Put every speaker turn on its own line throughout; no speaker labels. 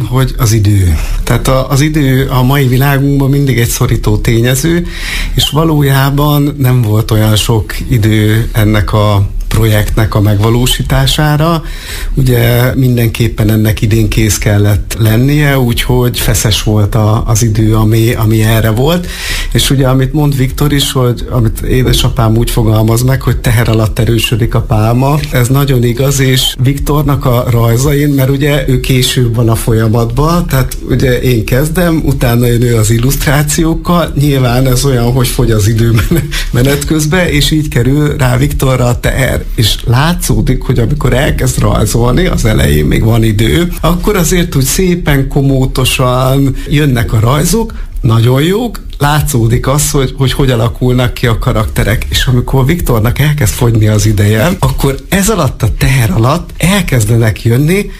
hogy az idő. Tehát az idő a mai világunkban mindig egy szorító tényező, és valójában nem volt olyan sok idő ennek a projektnek a megvalósítására. Ugye mindenképpen ennek idén kész kellett lennie, úgyhogy feszes volt az idő, ami erre volt. És ugye, amit mond Viktor is, hogy amit édesapám úgy fogalmaz meg, hogy teher alatt erősödik a pálma, ez nagyon igaz, és Viktornak a rajzain, mert ugye ő később van a folyamatban, tehát ugye én kezdem, utána jön ő az illusztrációkkal, nyilván ez olyan, hogy fogy az idő menet közben, és így kerül rá Viktorra a teher. És látszódik, hogy amikor elkezd rajzolni, az elején még van idő, akkor azért úgy szépen, komótosan jönnek a rajzok, nagyon jók, látszódik az, hogy alakulnak ki a karakterek, és amikor Viktornak elkezd fogyni az ideje, akkor ez alatt a teher alatt elkezdenek jönni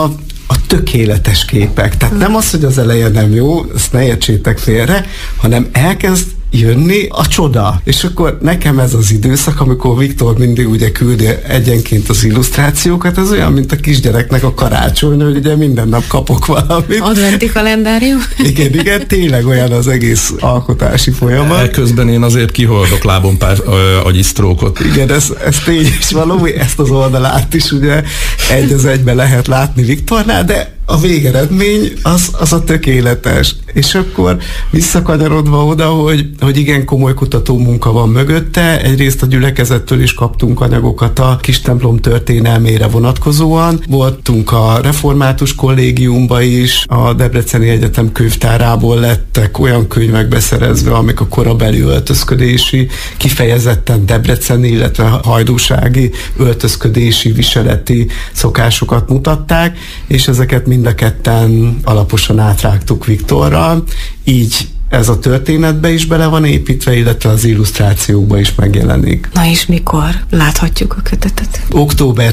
a tökéletes képek. Tehát nem az, hogy az eleje nem jó, ezt ne értsétek félre, hanem elkezd jönni a csoda. És akkor nekem ez az időszak, amikor Viktor mindig ugye küldi egyenként az illusztrációkat, ez olyan, mint a kisgyereknek a karácsony, hogy ugye minden nap kapok valamit.
Adventi kalendárium?
Igen, tényleg olyan az egész alkotási folyamat.
Közben én azért kihordok lábon pár agyisztrókot.
Igen, ez tény is való, ezt az oldalát is ugye egy az egyben lehet látni Viktornál, de a végeredmény az a tökéletes. És akkor visszakanyarodva oda, hogy igen komoly kutató munka van mögötte, egyrészt a gyülekezettől is kaptunk anyagokat a kis templom történelmére vonatkozóan. Voltunk a református kollégiumba is, a Debreceni Egyetem könyvtárából lettek olyan könyvek beszerezve, amik a korabeli öltözködési, kifejezetten debreceni, illetve hajdúsági öltözködési, viseleti szokásokat mutatták, és ezeket mind a ketten alaposan átrágtuk Viktorral, így ez a történetbe is bele van építve, illetve az illusztrációkba is megjelenik.
Na és mikor láthatjuk a kötetet?
Október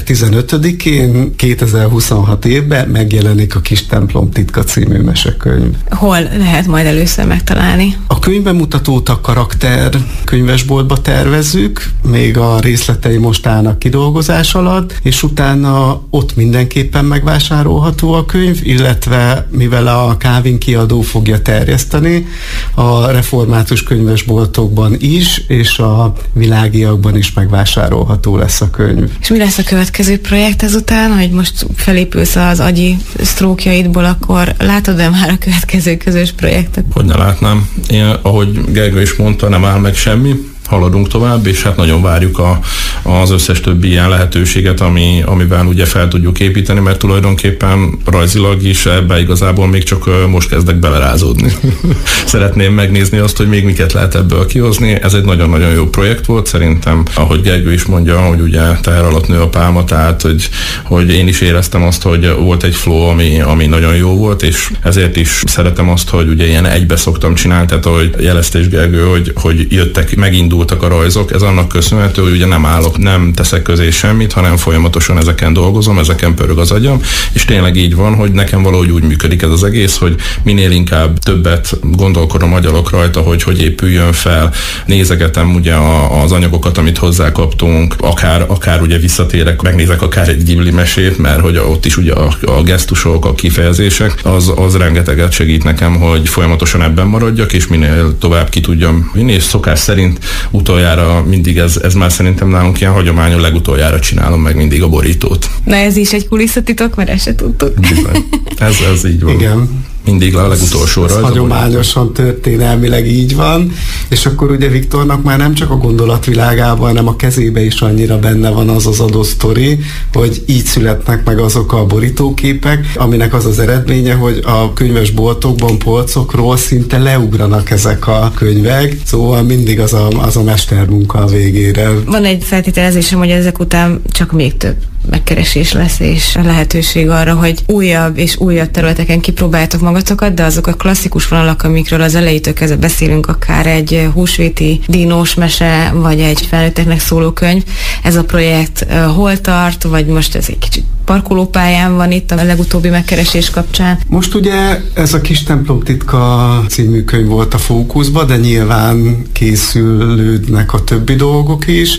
15-én 2026 évben megjelenik a Kis templom titka című mesekönyv.
Hol lehet majd először megtalálni?
A könyvbemutatót a Karakter könyvesboltba tervezzük, még a részletei most állnak kidolgozás alatt, és utána ott mindenképpen megvásárolható a könyv, illetve mivel a Kávin kiadó fogja terjeszteni, a református könyvesboltokban is, és a világiakban is megvásárolható lesz a könyv.
És mi lesz a következő projekt ezután, hogy most felépülsz az agyi sztrókjaidból, akkor látod-e már a következő közös projektet?
Hogy ne látnám. Én, ahogy Gergő is mondta, nem áll meg semmi. Haladunk tovább, és hát nagyon várjuk az összes többi ilyen lehetőséget, amiben ugye fel tudjuk építeni, mert tulajdonképpen rajzilag is ebbe igazából még csak most kezdek belerázódni. Szeretném megnézni azt, hogy még miket lehet ebből kihozni. Ez egy nagyon-nagyon jó projekt volt, szerintem, ahogy Gergő is mondja, hogy ugye teher alatt nő a pálma, tehát hogy én is éreztem azt, hogy volt egy flow, ami nagyon jó volt, és ezért is szeretem azt, hogy ugye ilyen egybe szoktam csinálni, tehát ahogy jelezte is Gergő, hogy jöttek, megindultak a rajzok, ez annak köszönhető, hogy ugye nem állok, nem teszek közé semmit, hanem folyamatosan ezeken dolgozom, ezeken pörög az agyam, és tényleg így van, hogy nekem valahogy úgy működik ez az egész, hogy minél inkább többet gondolkodom, agyalok rajta, hogy épüljön fel, nézegetem ugye az anyagokat, amit hozzákaptunk, akár ugye visszatérek, megnézek akár egy Ghibli mesét, mert hogy ott is ugye a gesztusok, a kifejezések, az rengeteget segít nekem, hogy folyamatosan ebben maradjak, és minél tovább ki tudjam vinni, és szokás szerint utoljára mindig ez már szerintem nálunk ilyen hagyományos, legutoljára csinálom meg mindig a borítót.
Na ez is egy kulisszatitok, mert ezt se tudtuk.
Bizony. Ez így van.
Igen.
Mindig a legutolsóra.
Ez hagyományosan történelmileg így van, és akkor ugye Viktornak már nem csak a gondolatvilágában, hanem a kezébe is annyira benne van az adott sztori, hogy így születnek meg azok a borítóképek, aminek az az eredménye, hogy a könyvesboltokban, polcokról szinte leugranak ezek a könyvek, szóval mindig az a mestermunka a végére.
Van egy feltételezésem, hogy ezek után csak még több megkeresés lesz, és a lehetőség arra, hogy újabb és újabb területeken kipróbáljátok magatokat, de azok a klasszikus vonalak, amikről az elejétől kezdve beszélünk, akár egy húsvéti dinós mese, vagy egy felnőtteknek szóló könyv, ez a projekt hol tart, vagy most ez egy kicsit parkolópályán van itt a legutóbbi megkeresés kapcsán?
Most ugye ez a Kis templom titka című könyv volt a fókuszban, de nyilván készülődnek a többi dolgok is.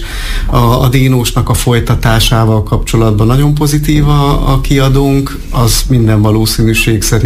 A dinósnak a folytatásával kapcsolatban nagyon pozitív a kiadónk, az minden valószínűség szerint